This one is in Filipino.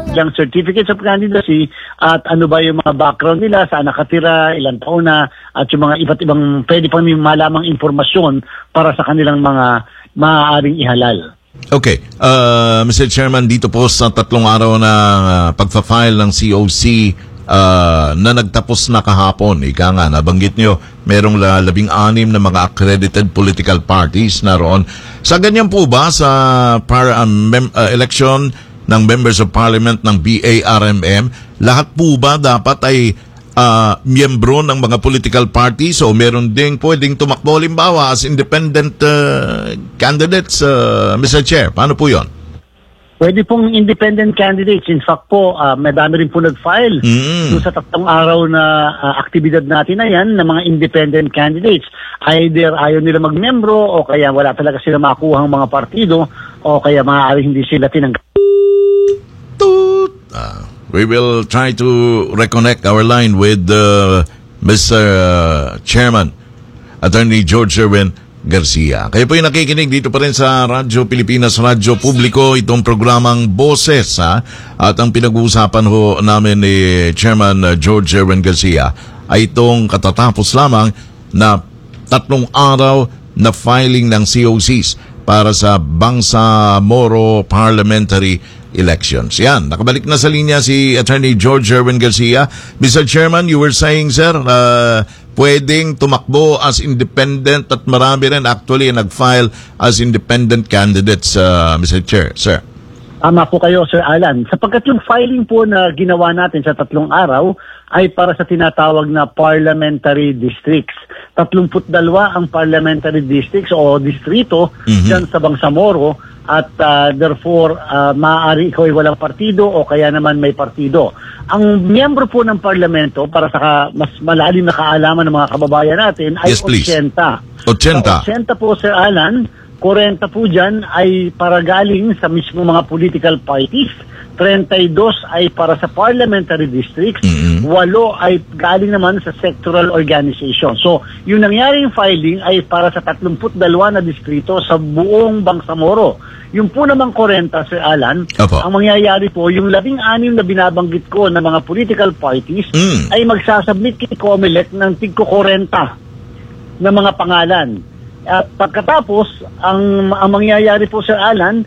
ilang certificates of candidacy at ano ba yung mga background nila, saan nakatira, ilang taon na, at yung mga iba't ibang pwede pang malamang impormasyon para sa kanilang mga maaaring ihalal. Okay. Mr. Chairman, dito po sa 3 araw na pagpa-file ng COC na nagtapos na kahapon, ika nga, nabanggit nyo, merong 16 na mga accredited political parties na roon. Sa ganyan po ba sa election ng members of parliament ng BARMM, lahat po ba dapat ay miyembro ng mga political parties o meron ding pwedeng tumakbo limbawa as independent candidates, Mr. Chair? Paano po yon? Pwede pong independent candidates. In fact po, madami rin po nag-file doon sa 3 araw na aktibidad natin na yan ng mga independent candidates. Either ayaw nila magmembro o kaya wala talaga sila makuha ang mga partido o kaya maaaring hindi sila tinanggap. We will try to reconnect our line with Mr. Chairman, Attorney George Sherwin Garcia. Kayo po yung nakikinig dito pa rin sa Radyo Pilipinas, Radyo Publiko, itong programang Boses, ha? At ang pinag-uusapan ho namin ni Chairman George Sherwin Garcia ay itong katatapos lamang na 3 araw na filing ng COCs para sa Bangsamoro Parliamentary Elections. Yan, nakabalik na sa linya si Attorney George Sherwin Garcia. Mr. Chairman, you were saying, sir, pwedeng tumakbo as independent at marami rin actually nag-file as independent candidates, Mr. Chair, sir. Tama po kayo, Sir Alan. Sapagkat yung filing po na ginawa natin sa 3 araw ay para sa tinatawag na parliamentary districts. 32 ang parliamentary districts o distrito dyan sa Bangsamoro at therefore maaari ikaw ay walang partido o kaya naman may partido. Ang miyembro po ng parlamento para sa mas malalim na kaalaman ng mga kababayan natin ay 80. 80 po, Sir Alan. 40 po dyan ay para galing sa mismo mga political parties, 32 ay para sa parliamentary districts, 8 ay galing naman sa sectoral organization. So, yung nangyaring filing ay para sa 32 na distrito sa buong Bangsamoro. Yung po namang 40, Sir Alan, ang mangyayari po, yung 16 na binabanggit ko na mga political parties ay magsasubmit kay COMELEC ng tigko 40 na mga pangalan. At pagkatapos, ang mangyayari po, Sir Alan,